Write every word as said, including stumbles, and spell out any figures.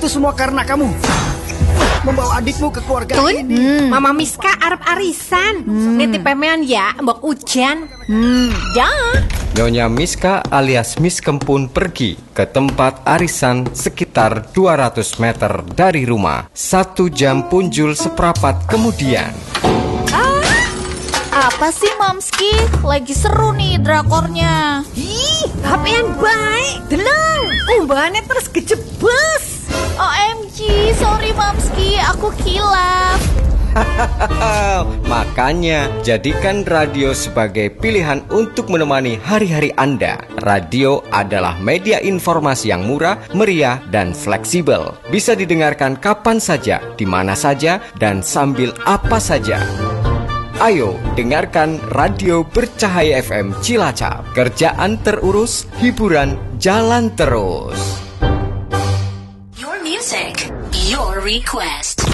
Itu semua karena kamu membawa adikmu ke keluarga Tun, ini. hmm. Mama Miska arep arisan. Hmm. Nitip pemean ya, mbok Ujan. Hmm. Ya. Nyonya Miska alias Miss Kempun pergi ke tempat arisan sekitar dua ratus meter dari rumah. Satu jam punjul seprapat kemudian. Ah, apa sih Mamski? Lagi seru nih drakornya. Ih, H P-an baik. Deleng, umbane terus gejebes. O M G, sorry Mamski, aku kilaf. Makanya, jadikan radio sebagai pilihan untuk menemani hari-hari Anda. Radio adalah media informasi yang murah, meriah, dan fleksibel. Bisa didengarkan kapan saja, di mana saja, dan sambil apa saja. Ayo, dengarkan Radio Bercahaya F M Cilacap. Kerjaan terurus, hiburan jalan terus. Your music, your request.